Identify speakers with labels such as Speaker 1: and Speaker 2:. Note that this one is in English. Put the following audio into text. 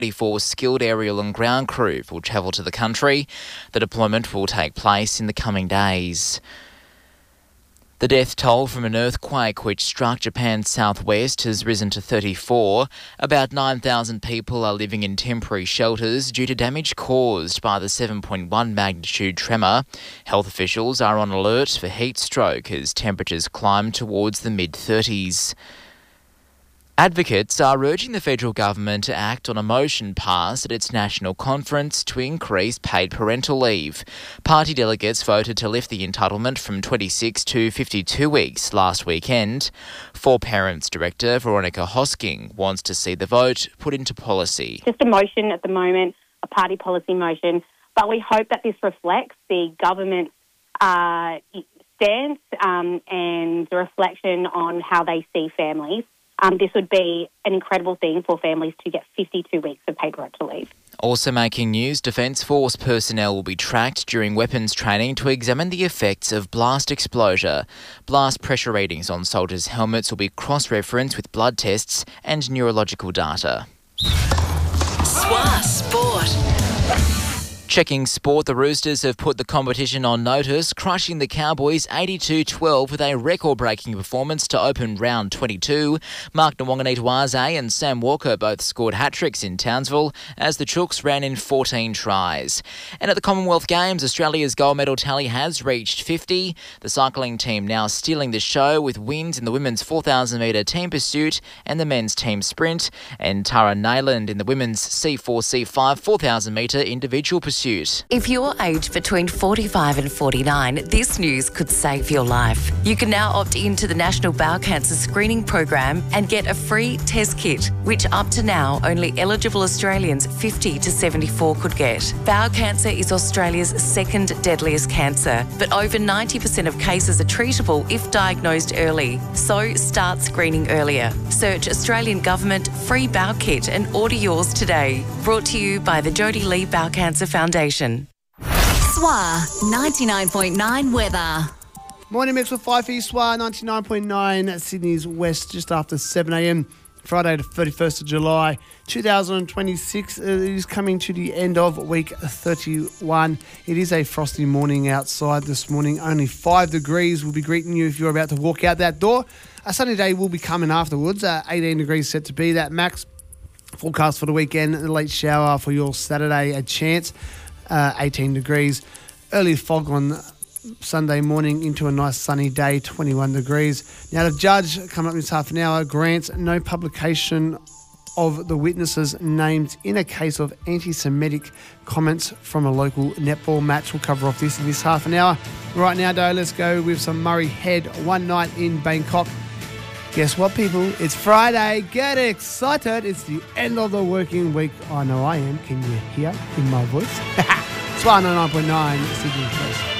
Speaker 1: 34 skilled aerial and ground crew will travel to the country. The deployment will take place in the coming days. The death toll from an earthquake which struck Japan's southwest has risen to 34. About 9,000 people are living in temporary shelters due to damage caused by the 7.1 magnitude tremor. Health officials are on alert for heat stroke as temperatures climb towards the mid-30s. Advocates are urging the federal government to act on a motion passed at its national conference to increase paid parental leave. Party delegates voted to lift the entitlement from 26 to 52 weeks last weekend. For Parents Director Veronica Hosking wants to see the vote put into policy.
Speaker 2: Just a motion at the moment, a party policy motion, but we hope that this reflects the government's stance and the reflection on how they see families. This would be an incredible thing for families to get 52 weeks of paid parental leave.
Speaker 1: Also making news, Defence Force personnel will be tracked during weapons training to examine the effects of blast exposure. Blast pressure readings on soldiers' helmets will be cross-referenced with blood tests and neurological data.
Speaker 3: SWA Sport.
Speaker 1: Checking sport, the Roosters have put the competition on notice, crushing the Cowboys 82-12 with a record-breaking performance to open round 22. Mark Nwanganitwaze and Sam Walker both scored hat-tricks in Townsville as the Chooks ran in 14 tries. And at the Commonwealth Games, Australia's gold medal tally has reached 50. The cycling team now stealing the show with wins in the women's 4,000-metre team pursuit and the men's team sprint, and Tara Nayland in the women's C4-C5 4,000-metre individual pursuit.
Speaker 3: If you're aged between 45 and 49, this news could save your life. You can now opt into the National Bowel Cancer Screening Program and get a free test kit, which up to now only eligible Australians 50 to 74 could get. Bowel cancer is Australia's second deadliest cancer, but over 90% of cases are treatable if diagnosed early. So start screening earlier. Search Australian Government Free Bowel Kit and order yours today. Brought to you by the Jodie Lee Bowel Cancer Foundation.
Speaker 4: SWA 99.9 weather.
Speaker 5: Morning mix with 5 for you, SWA 99.9 Sydney's west just after 7 a.m. Friday the 31st of July 2026. It is coming to the end of week 31. It is a frosty morning outside this morning. Only 5 degrees will be greeting you if you're about to walk out that door. A sunny day will be coming afterwards. 18 degrees set to be that max. Forecast for the weekend, a late shower for your Saturday, a chance. 18 degrees. Early fog on Sunday morning into a nice sunny day, 21 degrees. Now, the judge, coming up in this half an hour, grants no publication of the witnesses' names in a case of anti-Semitic comments from a local netball match. We'll cover off this in this half an hour. Right now, though, let's go with some Murray Head, One Night in Bangkok. Guess what, people? It's Friday. Get excited. It's the end of the working week. I know I am. Can you hear in my voice? SWA 99.9 Sydney First.